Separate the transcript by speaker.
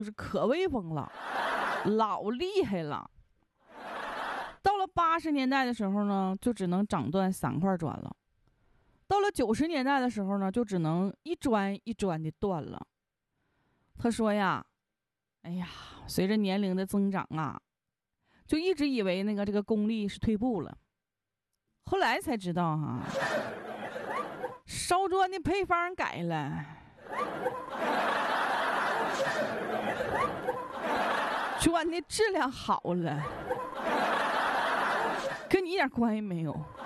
Speaker 1: 就是可威风了，老厉害了。到了80年代的时候呢，就只能长断3块砖了。到了90年代的时候呢，就只能一砖一砖的断了。他说呀，哎呀，随着年龄的增长啊，就一直以为这个功力是退步了，后来才知道哈，烧砖的配方改了，砖的质量好了，跟你一点关系没有。